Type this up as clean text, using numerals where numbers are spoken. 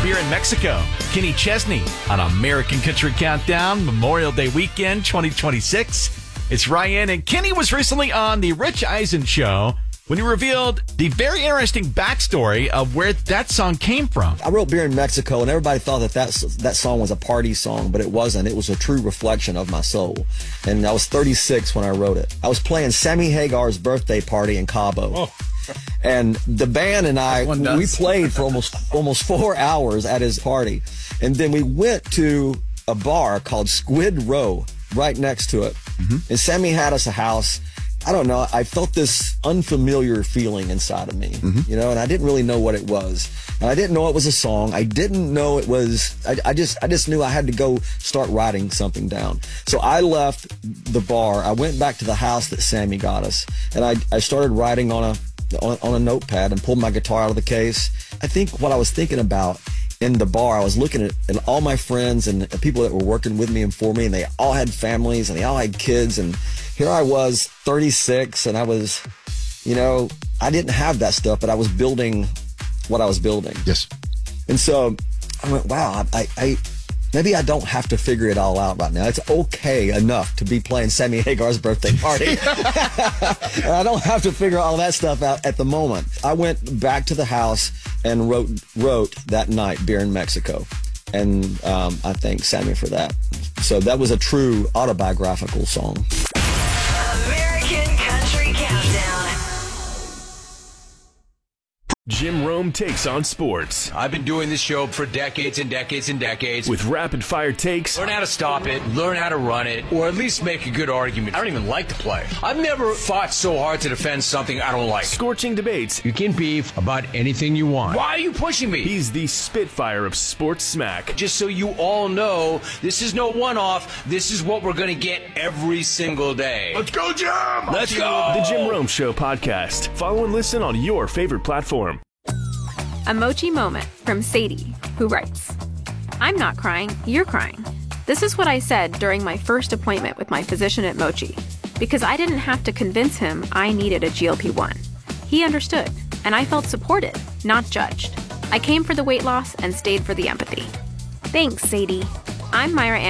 beer in Mexico. Kenny Chesney on American Country Countdown, Memorial Day weekend 2026. It's Ryan, and Kenny was recently on The Rich Eisen Show when he revealed the very interesting backstory of where that song came from. I wrote Beer in Mexico, and everybody thought that song was a party song, but it wasn't. It was a true reflection of my soul. And I was 36 when I wrote it. I was playing Sammy Hagar's birthday party in Cabo. Oh. And the band and I, we played for almost 4 hours at his party. And then we went to a bar called Squid Row right next to it. Mm-hmm. And Sammy had us a house. I don't know. I felt this unfamiliar feeling inside of me, you know, and I didn't really know what it was. And I didn't know it was a song. I didn't know it was, I just knew I had to go start writing something down. So I left the bar. I went back to the house that Sammy got us, and I started writing on a notepad and pulled my guitar out of the case. I think what I was thinking about in the bar, I was looking at all my friends and the people that were working with me and for me, and they all had families and they all had kids, and here I was 36, and I was, you know, I didn't have that stuff, but I was building what I was building. Yes. And so I went, wow, I maybe I don't have to figure it all out right now. It's okay enough to be playing Sammy Hagar's birthday party. And I don't have to figure all that stuff out at the moment. I went back to the house and wrote that night, Beer in Mexico. And I thank Sammy for that. So that was a true autobiographical song. American Country Countdown. Jim Rome takes on sports. I've been doing this show for decades and decades and decades. With rapid-fire takes. Learn how to stop it, learn how to run it, or at least make a good argument. I don't even like to play. I've never fought so hard to defend something I don't like. Scorching debates. You can beef about anything you want. Why are you pushing me? He's the Spitfire of sports smack. Just so you all know, this is no one-off. This is what we're going to get every single day. Let's go, Jim! Let's go! The Jim Rome Show podcast. Follow and listen on your favorite platform. A Mochi moment from Sadie, who writes, I'm not crying, you're crying. This is what I said during my first appointment with my physician at Mochi, because I didn't have to convince him I needed a GLP-1. He understood, and I felt supported, not judged. I came for the weight loss and stayed for the empathy. Thanks, Sadie. I'm Myra